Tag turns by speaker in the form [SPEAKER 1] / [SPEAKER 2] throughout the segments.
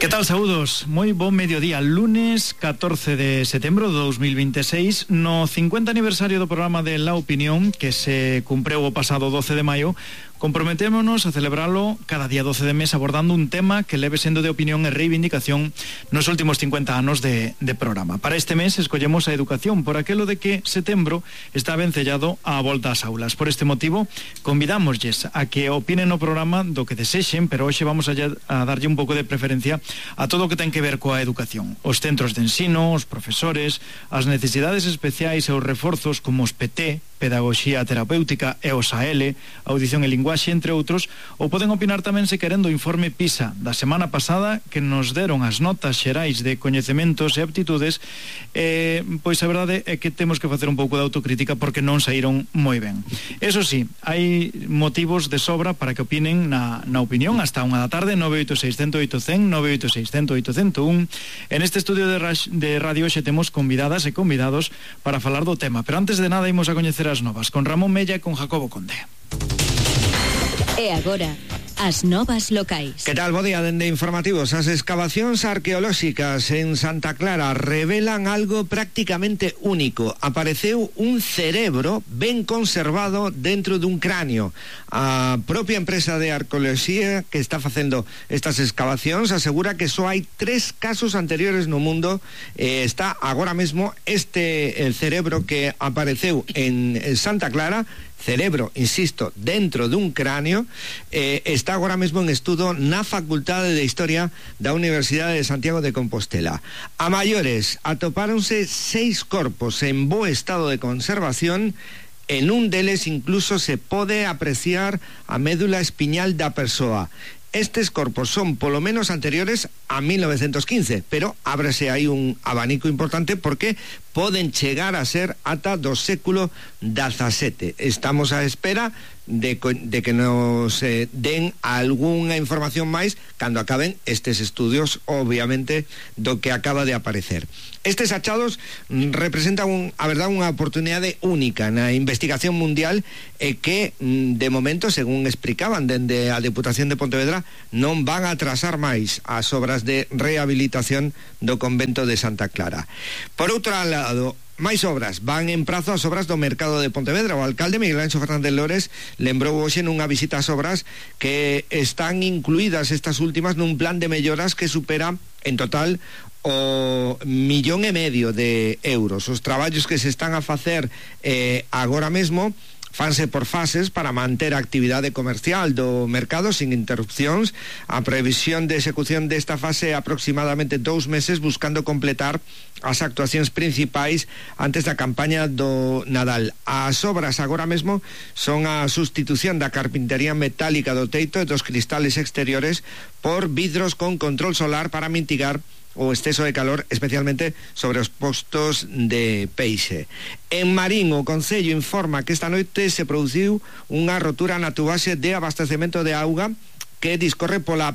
[SPEAKER 1] Que tal, saúdos? Moi bon mediodía, lunes 14 de setembro de 2026, no 50 aniversario do programa de La Opinión, que se cumpreu o pasado 12 de maio. Comprometémonos a celebralo cada día 12 de mes abordando un tema que leve sendo de opinión e reivindicación nos últimos 50 anos de programa. Para este mes escollemos a educación por aquelo de que setembro está vencellado á volta ás aulas. Por este motivo, convidámoslles a que opinen no programa do que desexen, pero hoxe vamos a darlle un pouco de preferencia a todo o que ten que ver coa educación. Os centros de ensino, os profesores, as necesidades especiais e os reforzos como os PT, Pedagogía Terapéutica e os AL, Audición e Linguaxe, entre outros, ou poden opinar tamén se querendo o informe PISA da semana pasada que nos deron as notas xerais de coñecementos e aptitudes, pois a verdade é que temos que facer un pouco de autocrítica porque non saíron moi ben. Eso sí, hai motivos de sobra para que opinen na opinión hasta 1 da tarde, 986-108-100, 986-108-101. En este estudio de radio xe temos convidadas e convidados para falar do tema, pero antes de nada imos a coñecer as novas con Ramón Mella e con Jacobo Conde.
[SPEAKER 2] E agora, as novas locais.
[SPEAKER 3] Que tal, bo día, dende informativos. As excavacións arqueolóxicas en Santa Clara revelan algo prácticamente único. Apareceu un cerebro ben conservado dentro dun cráneo. A propia empresa de arqueoloxía que está facendo estas excavacións asegura que só hai 3 casos anteriores no mundo. Está agora mesmo el cerebro que apareceu en Santa Clara, cerebro, insisto, dentro dun cráneo, está agora mesmo en estudo na Facultade de Historia da Universidade de Santiago de Compostela. A maiores, atopáronse 6 corpos en bo estado de conservación. En un deles incluso se pode apreciar a médula espiñal da persoa. Estes corpos son polo menos anteriores a 1915, pero ábrese aí un abanico importante porque poden chegar a ser ata do século XVII. Estamos á espera de que nos den algunha información máis cando acaben estes estudios, obviamente, do que acaba de aparecer. Estes achados representan a verdade unha oportunidade única na investigación mundial e que, de momento, según explicaban dende a Deputación de Pontevedra, non van a atrasar máis as obras de rehabilitación do convento de Santa Clara. Por outro lado, máis obras, van en prazo as obras do mercado de Pontevedra. O alcalde Miguel Anxo Fernández Lores lembrou hoxe nunha visita ás obras que están incluídas estas últimas nun plan de melloras que supera en total o 1,5 millón de euros. Os traballos que se están a facer agora mesmo fanse por fases para manter a actividade comercial do mercado sin interrupcións. A previsión de execución desta fase é aproximadamente 2 meses, buscando completar as actuacións principais antes da campaña do Nadal. As obras agora mesmo son a sustitución da carpintería metálica do teito e dos cristales exteriores por vidros con control solar para mitigar o exceso de calor, especialmente sobre os postos de peixe. En Marín, o Concello informa que esta noite se produciu unha rotura na tubaxe de abastecemento de auga que discorre pola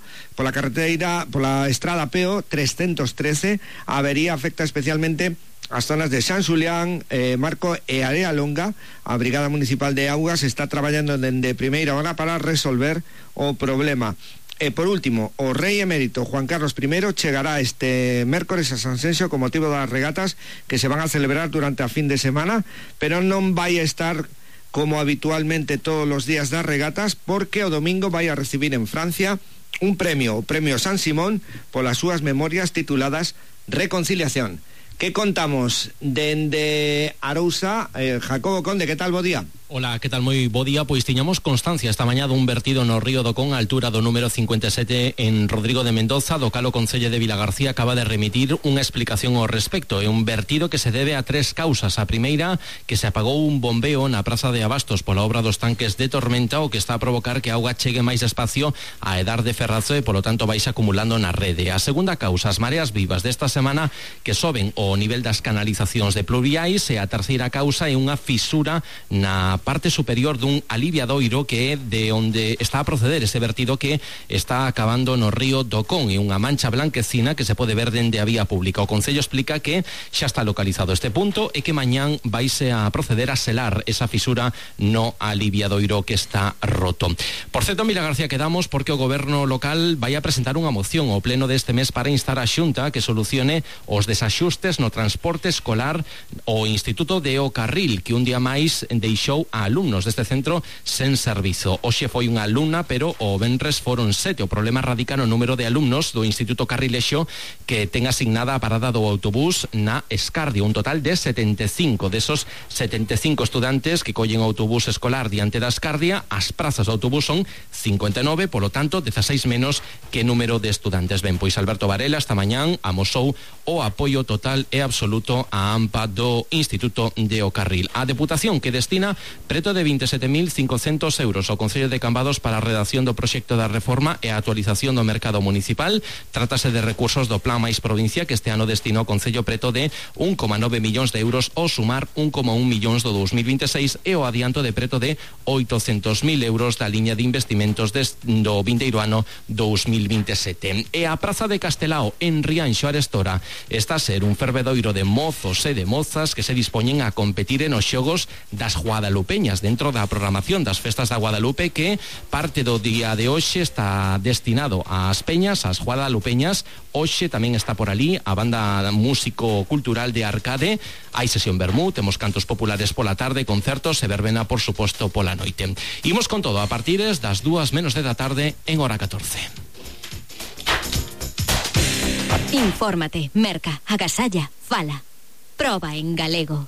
[SPEAKER 3] estrada PO 313. A avería afecta especialmente as zonas de San Xulián, Marco e Area Longa. A Brigada Municipal de Augas está traballando dende primeira hora para resolver o problema. E por último, o rei emérito Juan Carlos I chegará este mércores a Sanxenxo con motivo das regatas que se van a celebrar durante a fin de semana, pero non vai a estar como habitualmente todos os días das regatas, porque o domingo vai a recibir en Francia un premio, o Premio San Simón, polas súas memorias tituladas Reconciliación. Que contamos dende Arousa? Jacobo Conde, que tal, bo día?
[SPEAKER 4] Ola, que tal, moi bo día. Pois tiñamos constancia esta mañá dun vertido no río do Con, a altura do número 57 en Rodrigo de Mendoza, do cal o Concello de Vilagarcía acaba de remitir unha explicación ao respecto. É un vertido que se debe a 3 causas. A primeira, que se apagou un bombeo na praza de Abastos pola obra dos tanques de tormenta, o que está a provocar que a auga chegue máis despacio a Edar de Ferrazo e, polo tanto, vais acumulando na rede. A segunda causa, as mareas vivas desta semana que soben o nivel das canalizacións de pluviais, e a terceira causa é unha fisura na parte superior dun aliviadoiro que é de onde está a proceder ese vertido que está acabando no río do Con, e unha mancha blanquecina que se pode ver dende a vía pública. O Concello explica que xa está localizado este punto e que mañán vaise a proceder a selar esa fisura no aliviadoiro que está roto. Por certo, en Vilagarcía quedamos porque o goberno local vai a presentar unha moción ao pleno deste mes para instar a Xunta que solucione os desaxustes no transporte escolar o Instituto de O Carril, que un día máis deixou a alumnos deste centro sen servizo. Hoxe foi unha alumna, pero o venres foron 7. O problema radica no número de alumnos do Instituto Carrilexo que ten asignada a parada do autobús na Escardia, un total de 75. Desos 75 estudantes que collen o autobús escolar diante da Escardia, as prazas do autobús son 59, polo tanto 16 menos que número de estudantes. Ben, pois Alberto Varela esta mañán amosou o apoio total e absoluto a AMPA do Instituto de O Carril. A Deputación que destina preto de 27.500 euros ao Concello de Cambados para a redacción do proxecto da reforma e a actualización do mercado municipal. Trátase de recursos do Plan Mais Provincia que este ano destinou ao Concello preto de 1,9 millóns de euros ao sumar 1,1 millóns do 2026 e o adianto de preto de 800.000 euros da liña de investimentos do vindeiro ano 2027. E a Praza de Castelao en Rianxo Arestora está a ser un fervedoiro de mozos e de mozas que se dispoñen a competir en os xogos das Guadalupeñas dentro da programación das festas da Guadalupe, que parte do día de hoxe está destinado ás peñas, ás Guadalupeñas. Hoxe tamén está por ali a banda músico-cultural de Arcade. Hai sesión vermú, temos cantos populares pola tarde, concertos e verbena, por suposto, pola noite. Imos con todo a partir das 2 menos da tarde en hora 14.
[SPEAKER 2] Infórmate, merca, agasalla, fala. Proba en galego.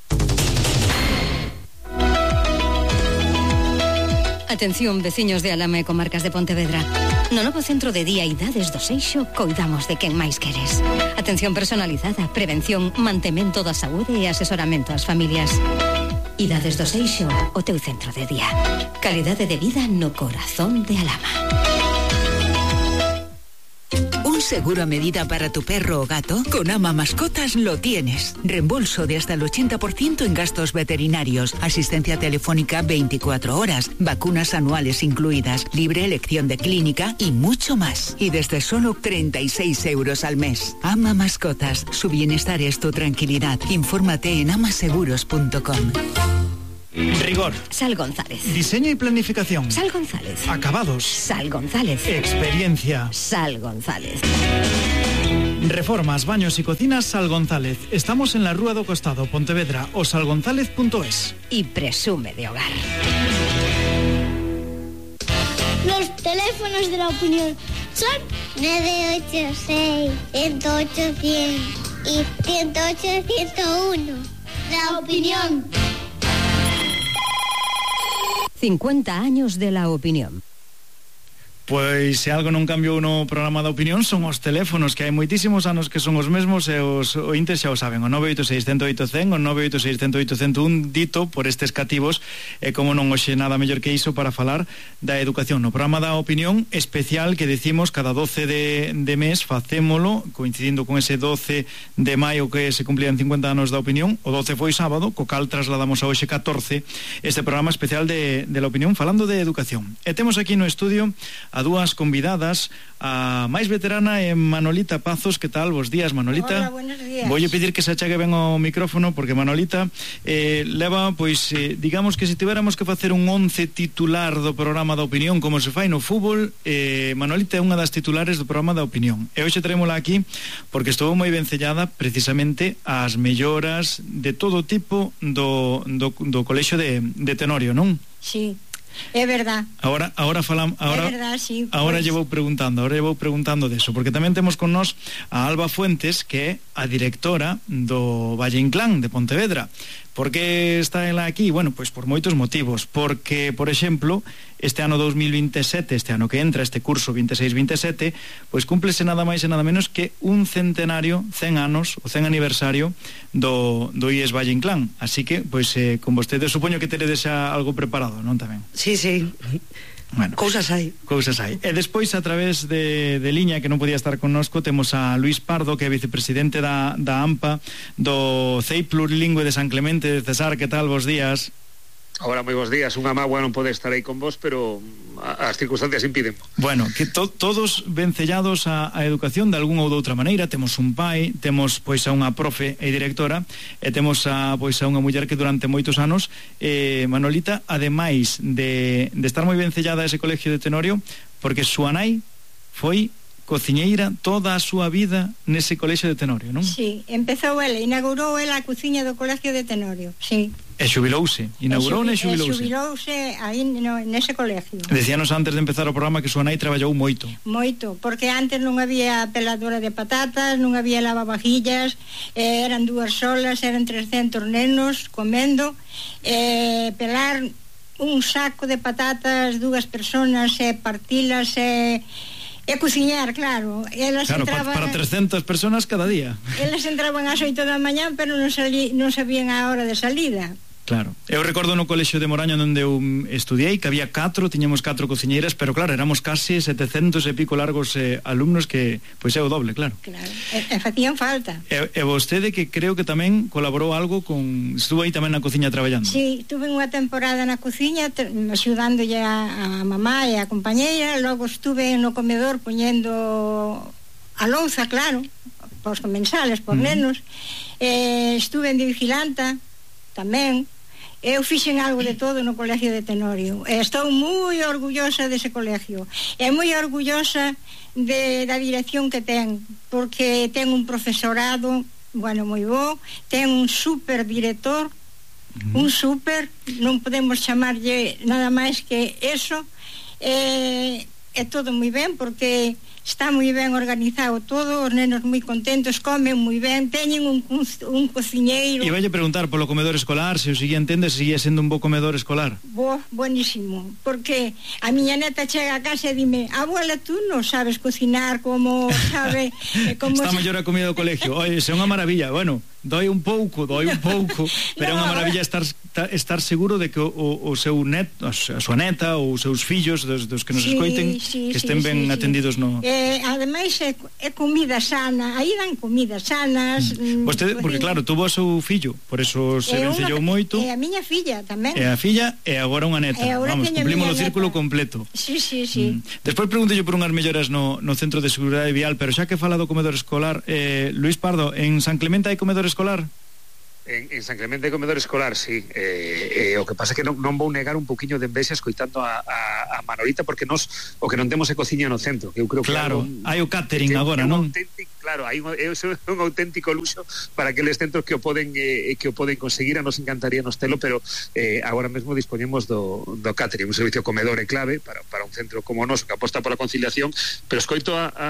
[SPEAKER 2] Atención, veciños de Alama e comarcas de Pontevedra. No novo centro de día Idades do Seixo coidamos de quen máis queres. Atención personalizada, prevención, mantemento da saúde e asesoramento ás familias. Idades do Seixo, o teu centro de día. Calidade de vida no corazón de Alama.
[SPEAKER 5] ¿Un seguro a medida para tu perro o gato? Con Ama Mascotas lo tienes. Reembolso de hasta el 80% en gastos veterinarios, asistencia telefónica 24 horas, vacunas anuales incluidas, libre elección de clínica y mucho más. Y desde solo 36 euros al mes. Ama Mascotas. Su bienestar es tu tranquilidad. Infórmate en amaseguros.com.
[SPEAKER 1] Rigor.
[SPEAKER 2] Sal González.
[SPEAKER 1] Diseño y planificación.
[SPEAKER 2] Sal González.
[SPEAKER 1] Acabados.
[SPEAKER 2] Sal González.
[SPEAKER 1] Experiencia.
[SPEAKER 2] Sal González.
[SPEAKER 1] Reformas, baños y cocinas Sal González. Estamos en la Rúa do Costado, Pontevedra, o salgonzalez.es.
[SPEAKER 2] Y presume de hogar.
[SPEAKER 6] Los teléfonos de la opinión son 986 108 100 y 108 101. La opinión.
[SPEAKER 2] 50 años de la opinión.
[SPEAKER 1] Pois se algo non cambiou no programa da opinión son os teléfonos, que hai moitísimos anos que son os mesmos e os ointes xa o saben, o 986-108-100, o 986-108-101, dito por estes cativos, e como non hoxe nada mellor que iso para falar da educación. No programa da opinión especial que decimos cada 12 de mes, facémolo coincidindo con ese 12 de maio que se cumplían 50 anos da opinión. O 12 foi sábado, co cal trasladamos a hoxe 14 este programa especial de la opinión falando de educación. E temos aquí no estudio a dúas convidadas, a máis veterana é Manolita Pazos. Que tal? Bos días, Manolita.
[SPEAKER 7] Hola, buenos días.
[SPEAKER 1] Voulle pedir que se achegue ben ao micrófono, porque Manolita leva, pois, digamos que se tivéramos que facer un 11 titular do programa da opinión, como se fai no fútbol, Manolita é unha das titulares do programa da opinión. E hoxe traémola aquí porque estou moi vencellada precisamente ás melloras de todo tipo do colexio de Tenorio, non?
[SPEAKER 7] Sí. É verdad.
[SPEAKER 1] Ahora falamos,
[SPEAKER 7] é verdad, sí.
[SPEAKER 1] Ahora
[SPEAKER 7] pues...
[SPEAKER 1] llevou preguntando deso, porque tamén temos con nós a Alba Fuentes, que é a directora do Valle Inclán de Pontevedra. Por que está ela aquí? Bueno, pois por moitos motivos. Porque, por exemplo, este ano 2027, este ano que entra, este curso 26-27, pois cúmplese nada máis e nada menos que un centenario, 100 anos, o 100 aniversario do IES Valle Inclán. Así que, pois, con vostedes, supoño que teredes xa algo preparado, non tamén?
[SPEAKER 8] Sí, sí.
[SPEAKER 1] Bueno,
[SPEAKER 8] cousas hai.
[SPEAKER 1] E despois, a través de liña, que non podía estar connosco, temos a Luís Pardo, que é vicepresidente da AMPA do CEI Plurilingüe de San Clemente de Cesar. Que tal? Bos días.
[SPEAKER 8] Ahora, moi bons días. Unha mágoa non poder estar aí con vos, pero as circunstancias impiden.
[SPEAKER 1] Bueno, que todos vencellados a educación de algunha ou de outra maneira. Temos un pai, temos pois a unha profe e directora, e temos a unha muller que durante moitos anos, Manolita, ademais de estar moi vencellada a ese colegio de Tenorio, porque súa nai foi cociñeira toda a súa vida nese colexio de Tenorio, non?
[SPEAKER 7] Sí, empezou ela, inaugurou ela a cociña do colegio de Tenorio, sí.
[SPEAKER 1] E xubilouse, inaugurou e xubilouse.
[SPEAKER 7] Xubilouse aí nese colegio.
[SPEAKER 1] Decíanos antes de empezar o programa que súa nai traballou moito.
[SPEAKER 7] Moito, porque antes non había peladora de patatas, non había lavavajillas, eran 2 solas, eran 300 nenos comendo, pelar un saco de patatas, 2 personas, partilas, e cociñar, claro. Elas entraban
[SPEAKER 1] para 300 personas cada día.
[SPEAKER 7] Elas entraban ás 8 da mañá, pero non sabían a hora de salida.
[SPEAKER 1] Claro. Eu recordo no colexio de Moraña onde eu estudiei que había tiñamos 4 cociñeiras, pero claro, éramos casi 700 e pico largos alumnos, que pois é o doble, claro.
[SPEAKER 7] Claro, e facían falta.
[SPEAKER 1] E vostede, que creo que tamén colaborou algo estuvo aí tamén na cociña traballando.
[SPEAKER 7] Sí, tuve unha temporada na cociña axudándolle a mamá e a compañeira, logo estuve no comedor poñendo a louza, claro, pos comensales, pos nenos, estuve de vigilanta tamén. Eu fixen algo de todo no colegio de Tenorio e estou moi orgullosa dese colegio e moi orgullosa da dirección que ten, porque ten un profesorado moi bo, ten un super director, un super, non podemos chamarlle nada máis que eso, é todo moi ben, porque está moi ben organizado todo, os nenos moi contentos, comen moi ben, teñen un cociñeiro.
[SPEAKER 1] E valle preguntar polo comedor escolar, se o seguía sendo un bo comedor escolar.
[SPEAKER 7] Buenísimo, porque a miña neta chega a casa e dime: abuela, tú non sabes cocinar como sabe...
[SPEAKER 1] Está mellor a comida do colegio. Oye, é unha maravilla, bueno, doi un pouco, pero é unha maravilla estar seguro de que o seu neto, a súa neta ou os seus fillos, dos que nos escoiten, que estén ben atendidos no...
[SPEAKER 7] Ademais é comida sana, aí dan comidas sanas.
[SPEAKER 1] Vostede, porque claro, tuvo a seu fillo, por eso se vencellou moito.
[SPEAKER 7] E a miña filla tamén.
[SPEAKER 1] E a filla e agora unha neta. Vamos, cumplimos o círculo completo.
[SPEAKER 7] Sí.
[SPEAKER 1] Despois pregúntelle por unhas melloras no Centro de Seguridade Vial, pero xa que fala do comedor escolar, Luís Pardo, en San Clemente hai comedor escolar?
[SPEAKER 8] En San Clemente comedor escolar, sí. O que pasa é que non vou negar un poquinho de envexa escoitando a Manolita, porque nos o que non temos é cociña no centro, que eu creo que
[SPEAKER 1] hai o catering agora, non?
[SPEAKER 8] Claro, hai un auténtico luxo para aqueles centros que o poden conseguir. A nos encantaría nos telo, pero agora mesmo dispoñemos do catering, un servicio comedor é clave para un centro como o noso que aposta pola conciliación. Pero escoito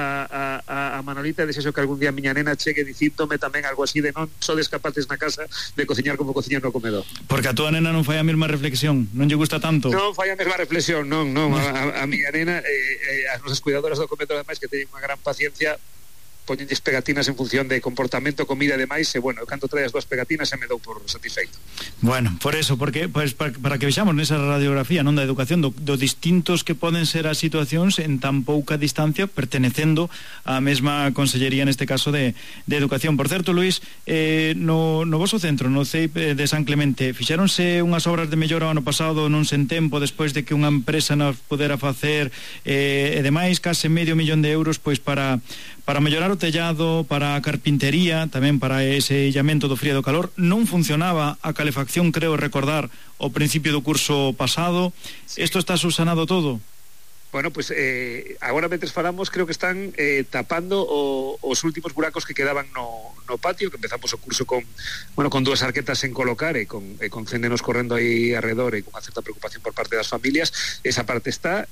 [SPEAKER 8] a Manolita e desexo que algún día a miña nena chegue dicíndome tamén algo así de: non sodes capaces na casa de cociñar como cociñar no comedor.
[SPEAKER 1] Porque a túa nena non fai a mesma reflexión, non lle gusta tanto.
[SPEAKER 8] Non fai a mesma reflexión, non. A miña nena, as nosas cuidadoras do comedor, ademais, que teñen unha gran paciencia, poñenlles pegatinas en función de comportamento, comida e demais, e bueno, eu canto trae as 2 pegatinas e me dou por satisfeito.
[SPEAKER 1] Bueno, por eso, porque pues, para que vexamos nesa radiografía, non, da educación, do distintos que poden ser as situacións en tan pouca distancia, pertenecendo á mesma consellería, neste caso de educación. Por certo, Luís, no voso centro, no CEIP de San Clemente, fixéronse unhas obras de mellora ano pasado, non sen tempo, despois de que unha empresa nos pudera facer, e demais, case €500,000 pois para mellorar o tellado, para a carpintería, tamén para ese illamento do frío e do calor. Non funcionaba a calefacción, creo recordar, ao principio do curso pasado. Isto está subsanado todo?
[SPEAKER 8] Bueno, pues agora mentres falamos, creo que están tapando os últimos buracos que quedaban no patio, que empezamos o curso con 2 arquetas en colocar e con nenos correndo aí alrededor e con unha certa preocupación por parte das familias. Esa parte está...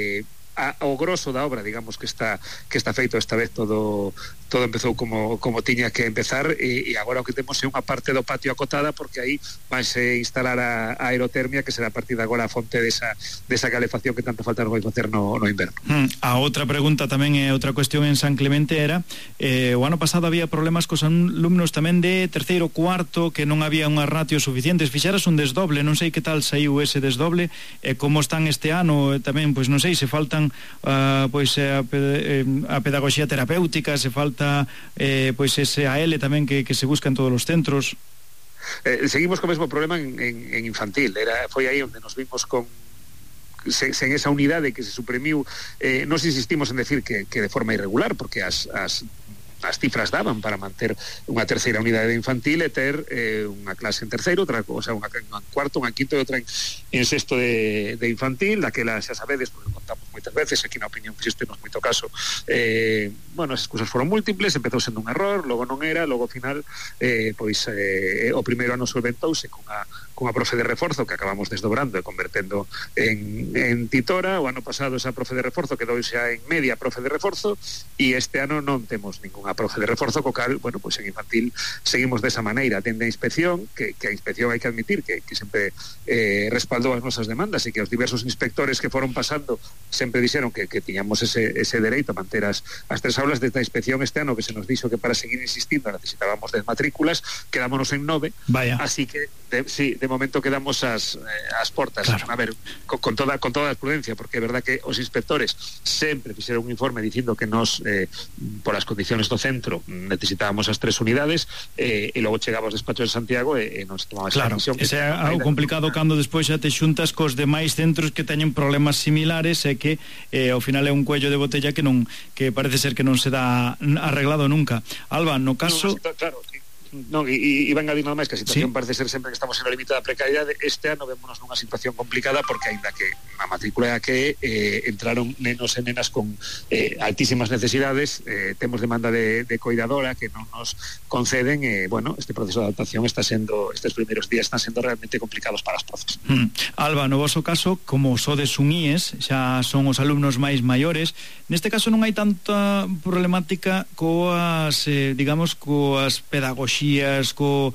[SPEAKER 8] o grosso da obra, digamos, que está feito. Esta vez todo empezou como tiña que empezar, e agora o que temos é unha parte do patio acotada, porque aí vanse instalar a aerotermia, que será a partir de agora a fonte desa calefacción que tanto falta nos vai facer no inverno.
[SPEAKER 1] A outra pregunta tamén é outra cuestión en San Clemente era, o ano pasado había problemas cos alumnos tamén de terceiro, cuarto, que non había unhas ratios suficientes. Fixeras un desdoble, non sei que tal saiu ese desdoble, como están este ano tamén, pois non sei, se faltan a pedagogía terapéutica, se falta pois ese AL tamén que se busca en todos os centros.
[SPEAKER 8] Seguimos co mesmo problema en infantil. Foi aí onde nos vimos con sen esa unidade que se suprimiu. Nos insistimos en decir que de forma irregular, porque as cifras daban para manter unha terceira unidade infantil e ter unha clase en terceiro, outra, o sea, unha en cuarto, unha quinto e outra en sexto de infantil, daquela xa sabedes, porque contamos moitas veces, aquí na opinión fixéstenos moito caso, bueno, as cousas foron múltiples, empezou sendo un error, logo non era, logo ao final o primeiro ano solventouse cunha profe de reforzo que acabamos desdobrando e convertendo en titora. O ano pasado esa profe de reforzo quedou xa en media profe de reforzo e este ano non temos ninguna profe de reforzo, co cal, bueno, pois en infantil seguimos desa maneira. Atende a inspección, que a inspección hai que admitir que sempre respaldou as nosas demandas e que os diversos inspectores que foron pasando sempre dixeron que tiñamos ese dereito a manter as 3 aulas. Desde a inspección este ano que se nos dixo que para seguir insistindo necesitábamos 10 matrículas, quedámonos en 9.
[SPEAKER 1] Vaya.
[SPEAKER 8] Así que de momento quedamos as portas. Claro. A ver, con toda a prudencia, porque é verdad que os inspectores sempre fixeron un informe dicindo que nos por as condiciones do centro necesitábamos as 3 unidades e logo chegaba aos despachos de Santiago e non se tomaba esa decisión.
[SPEAKER 1] Ese é algo complicado cando despois xa te xuntas cos demais centros que teñen problemas similares e que ao final é un cuello de botella que parece ser que non se dá arreglado nunca. Alba, no caso...
[SPEAKER 8] Claro, non, e van a dir nada máis que a situación parece ser sempre que estamos en a límite da precariedade. Este ano vémonos nunha situación complicada porque aínda que a matrícula é a que entraron nenos e nenas con altísimas necesidades, temos demanda de coidadora que non nos conceden bueno, este proceso de adaptación estes primeiros días están sendo realmente complicados para as profes.
[SPEAKER 1] Alba, no voso caso, como sodes un IES, xa son os alumnos máis maiores, neste caso non hai tanta problemática coas, digamos, coas pedagogías, co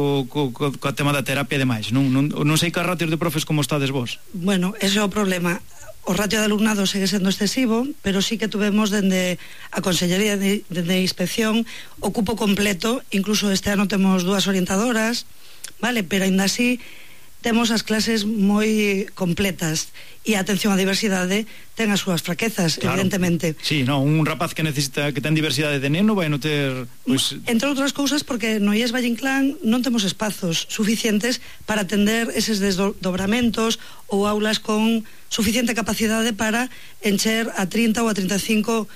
[SPEAKER 1] tema da terapia e demais. Non sei que ratios de profes como estades vos.
[SPEAKER 9] Bueno, ese é o problema. O ratio de alumnado segue sendo excesivo, pero sí que tuvemos dende a Consellería de Inspección o cupo completo. Incluso este ano temos 2 orientadoras, vale, pero ainda así temos as clases moi completas e a atención á diversidade ten as súas fraquezas, claro, evidentemente.
[SPEAKER 1] Sí, no, un rapaz que necesita, que ten diversidade de neno vai non ter, pois...
[SPEAKER 9] Entre outras cousas porque no IES Valle Inclán non temos espazos suficientes para atender eses desdobramentos ou aulas con suficiente capacidade para encher a 30 ou a 35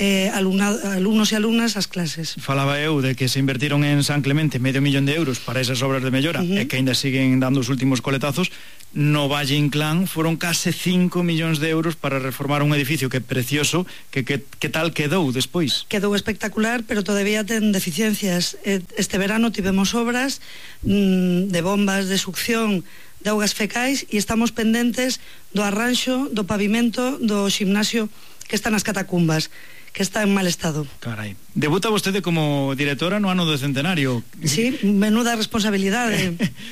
[SPEAKER 9] alumnos e alumnas as clases.
[SPEAKER 1] Falaba eu de que se invertiron en San Clemente $500,000 para esas obras de mellora e que ainda siguen dando os últimos coletazos. No Valle Inclán foron case 5 millóns de euros para reformar un edificio que é precioso, que tal quedou despois?
[SPEAKER 9] Quedou espectacular, pero todavía ten deficiencias. Este verano tivemos obras de bombas de succión de augas fecais e estamos pendentes do arranxo do pavimento do ximnasio que está nas catacumbas, que está en mal estado.
[SPEAKER 1] Carai. Debuta vostede como directora no ano do centenario.
[SPEAKER 9] Sí, menuda responsabilidade.